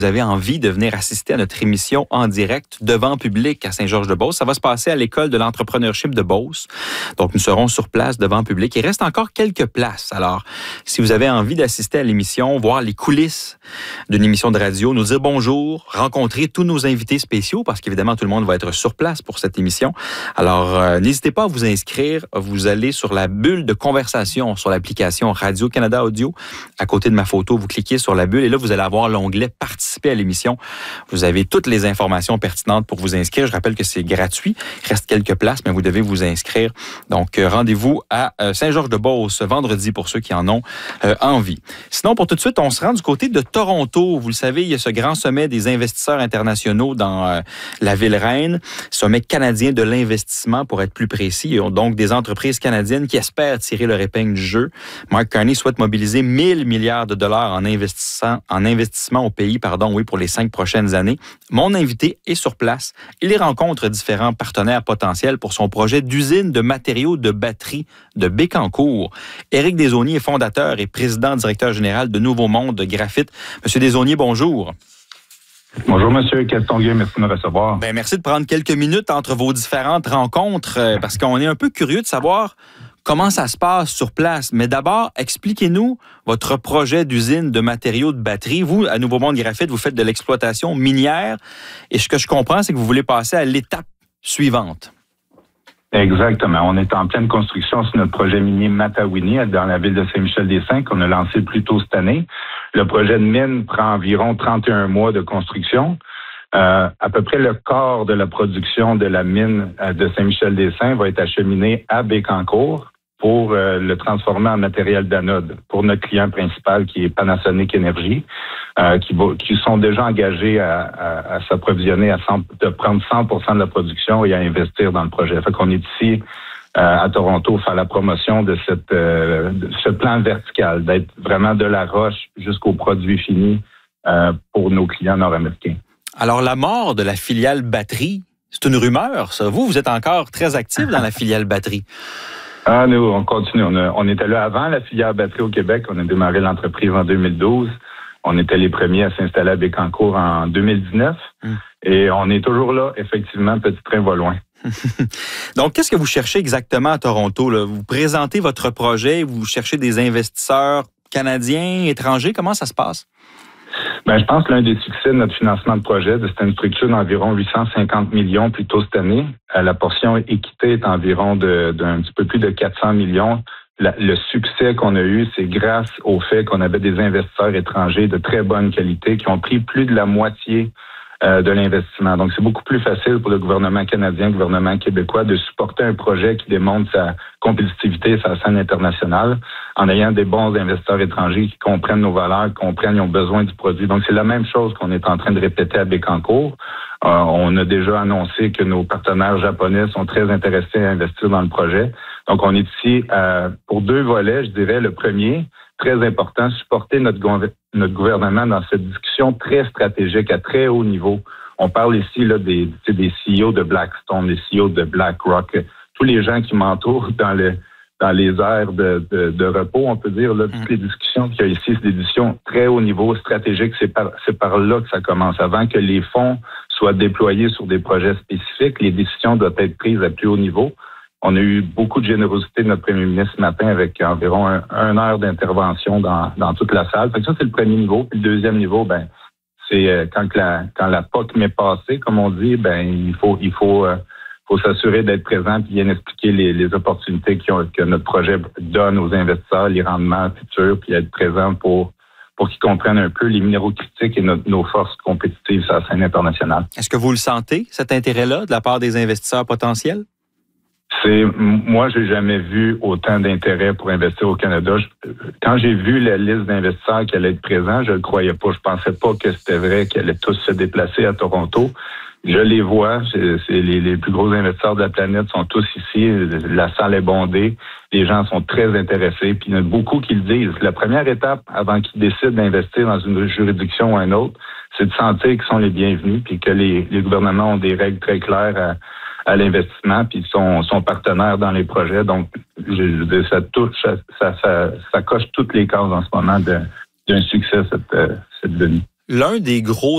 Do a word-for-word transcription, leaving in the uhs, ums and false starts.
vous avez envie de venir assister à notre émission en direct devant public à Saint-Georges-de-Beauce, ça va se passer à l'école de l'entrepreneurship de Beauce. Donc, nous serons sur place devant public. Il reste encore quelques places. Alors, si vous avez envie d'assister à l'émission, voir les coulisses d'une émission de radio, nous dire bonjour, rencontrer tous nos invités spéciaux, parce qu'évidemment, tout le monde va être sur place pour cette émission. Alors, euh, n'hésitez pas à vous inscrire. Vous allez sur la bulle de conversation sur l'application Radio-Canada Audio. À côté de ma photo, vous cliquez sur la bulle et là, vous allez avoir l'onglet « Participer à l'émission ». Vous avez toutes les informations pertinentes pour vous inscrire. Je rappelle que c'est gratuit. Il reste quelques places, mais vous devez vous inscrire. Donc, euh, rendez-vous à euh, Saint-Georges-de-Beauce vendredi pour ceux qui en ont euh, envie. Sinon, pour tout de suite, on se rend du côté de Toronto. Vous le savez, il y a ce grand sommet des investisseurs internationaux dans euh, la ville reine, sommet canadien de l'investissement pour être plus précis. Il y a donc des entreprises canadiennes qui espèrent tirer leur épingle du jeu. Mark Carney souhaite mobiliser mille milliards de dollars en investissant, en investissement au pays, pardon, oui, pour les cinq prochaines années. Mon invité est sur place. Il y rencontre différents partenaires potentiels pour son projet d'usine de matériaux de batterie de Bécancour. Éric Desaulniers est fondateur et président directeur général de Nouveau Monde Graphite. Monsieur Desaulniers, bonjour. Bonjour, Monsieur Castonguay, merci de me recevoir. Ben, merci de prendre quelques minutes entre vos différentes rencontres euh, parce qu'on est un peu curieux de savoir comment ça se passe sur place. Mais d'abord, expliquez-nous votre projet d'usine de matériaux de batterie. Vous, à Nouveau Monde Graphite, vous faites de l'exploitation minière et ce que je comprends, c'est que vous voulez passer à l'étape suivante. Exactement. On est en pleine construction sur notre projet minier Matawini dans la ville de Saint-Michel-des-Saints qu'on a lancé plus tôt cette année. Le projet de mine prend environ trente et un mois de construction. Euh, à peu près le quart de la production de la mine de Saint-Michel-des-Saints va être acheminé à Bécancour pour euh, le transformer en matériel d'anode pour notre client principal qui est Panasonic Energy, euh, qui, va, qui sont déjà engagés à, à, à s'approvisionner, à cent, de prendre cent pour cent de la production et à investir dans le projet. Fait qu'on est ici euh, à Toronto faire la promotion de, cette, euh, de ce plan vertical, d'être vraiment de la roche jusqu'au produit fini euh, pour nos clients nord-américains. Alors, la mort de la filiale batterie, c'est une rumeur, ça. Vous, vous êtes encore très actif dans la filiale batterie. Ah, nous, on continue. On, a, on était là avant la filière batterie au Québec. On a démarré l'entreprise en deux mille douze. On était les premiers à s'installer à Bécancour en deux mille dix-neuf. Hum. Et on est toujours là. Effectivement, petit train va loin. Donc, qu'est-ce que vous cherchez exactement à Toronto, là? Vous présentez votre projet, vous cherchez des investisseurs canadiens, étrangers. Comment ça se passe? Ben, je pense que l'un des succès de notre financement de projet, c'était une structure d'environ huit cent cinquante millions plus tôt cette année. La portion équité est environ de, d'un petit peu plus de quatre cents millions. La, le succès qu'on a eu, c'est grâce au fait qu'on avait des investisseurs étrangers de très bonne qualité qui ont pris plus de la moitié euh, de l'investissement. Donc, c'est beaucoup plus facile pour le gouvernement canadien, le gouvernement québécois de supporter un projet qui démontre sa compétitivité sur la scène internationale en ayant des bons investisseurs étrangers qui comprennent nos valeurs, qui comprennent, ils ont besoin du produit. Donc, c'est la même chose qu'on est en train de répéter à Bécancour. Euh, on a déjà annoncé que nos partenaires japonais sont très intéressés à investir dans le projet. Donc, on est ici euh, pour deux volets, je dirais. Le premier, très important, supporter notre, gouver- notre gouvernement dans cette discussion très stratégique à très haut niveau. On parle ici là, des, des C E O de Blackstone, des C E O de BlackRock, tous les gens qui m'entourent dans le dans les aires de, de, de repos, on peut dire, là, toutes les discussions qu'il y a ici, c'est des discussions très haut niveau, stratégiques. C'est par, c'est par là que ça commence. Avant que les fonds soient déployés sur des projets spécifiques, les décisions doivent être prises à plus haut niveau. On a eu beaucoup de générosité de notre premier ministre ce matin avec environ un, un heure d'intervention dans, dans toute la salle. Fait que ça, c'est le premier niveau. Puis le deuxième niveau, ben, c'est euh, quand la, quand la P O C m'est passée, comme on dit, ben, il faut, il faut, euh, faut s'assurer d'être présent et bien expliquer les, les opportunités qui ont, que notre projet donne aux investisseurs, les rendements futurs, puis être présent pour, pour qu'ils comprennent un peu les minéraux critiques et notre, nos forces compétitives sur la scène internationale. Est-ce que vous le sentez, cet intérêt-là, de la part des investisseurs potentiels? C'est, moi, j'ai jamais vu autant d'intérêt pour investir au Canada. Je, quand j'ai vu la liste d'investisseurs qui allaient être présents, je le croyais pas. Je pensais pas que c'était vrai qu'ils allaient tous se déplacer à Toronto. Je les vois, c'est, c'est les, les plus gros investisseurs de la planète sont tous ici. La salle est bondée. Les gens sont très intéressés. Puis il y en a beaucoup qui le disent. La première étape, avant qu'ils décident d'investir dans une juridiction ou une autre, c'est de sentir qu'ils sont les bienvenus puis que les, les gouvernements ont des règles très claires à à l'investissement, puis sont, sont partenaires dans les projets. Donc, je, je, ça touche, ça, ça, ça, ça coche toutes les cases en ce moment de, d'un succès, cette, cette venue. L'un des gros